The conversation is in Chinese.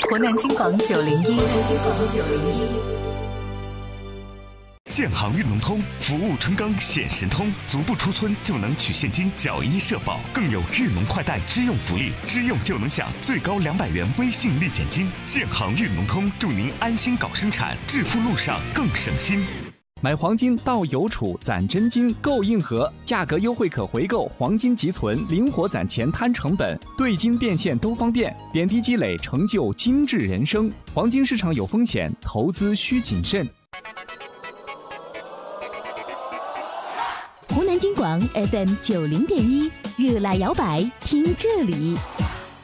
湖南金广901。 建行运龙通服务春耕显神通，足不出村就能取现金，缴医社保，更有运龙快贷支用福利，支用就能享最高200元微信立减金。建行运龙通祝您安心搞生产，致富路上更省心。 买黄金到邮储攒真金购硬核，价格优惠可回购，黄金即存，灵活攒钱摊成本，兑金变现都方便，点滴积累成就精致人生。黄金市场有风险，投资需谨慎。 湖南金广 FM 90.1，热辣摇摆，听这里。